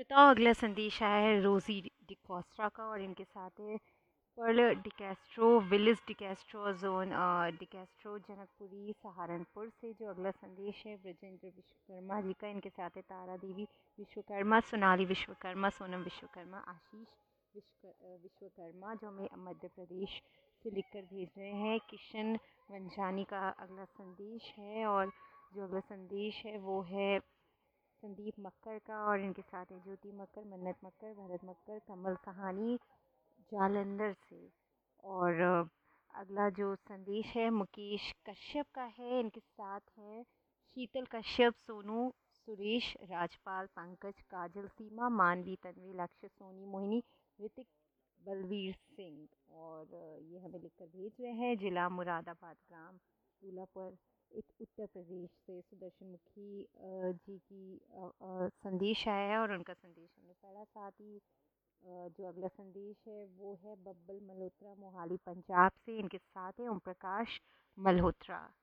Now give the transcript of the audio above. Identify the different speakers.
Speaker 1: बताओ, अगला संदेश आया है रोज़ी डिकोस्ट्रा का और इनके साथ है Perl डिकैस्ट्रो, Willis डिकैस्ट्रो, zone डिकैस्ट्रो, Janakpuri Saharanpur से। जो अगला संदेश है ब्रजेंद्र विश्वकर्मा जी का, इनके साथ है तारा देवी विश्वकर्मा, सोनाली विश्वकर्मा, सोनम विश्वकर्मा, आशीष विश्वकर्मा, जो हमें मध्य प्रदेश से लिखकर भेज रहे हैं। किशन वंजानी का अगला संदेश है और जो अगला संदेश है वो है संदीप मक्कर का और इनके साथ है ज्योति मक्कर, मन्नत मक्कर, भरत मक्कर, कमल कहानी जालंधर से। और अगला जो संदेश है मुकेश कश्यप का है, इनके साथ है शीतल कश्यप, सोनू, सुरेश, राजपाल, पंकज, काजल, सीमा, मानवी, तन्वी, लक्ष्य, सोनी, मोहिनी, ऋतिक, बलवीर सिंह। और ये हमें लिखकर भेज रहे हैं जिला मुरादाबाद, ग्राम दूलापुर, उत्तर प्रदेश से। सुदर्शन मुखी जी की संदेश आया है और उनका संदेश हमने पढ़ा। साथ ही जो अगला संदेश है वो है बब्बल मल्होत्रा, मोहाली पंजाब से। इनके साथ है ओम प्रकाश मल्होत्रा।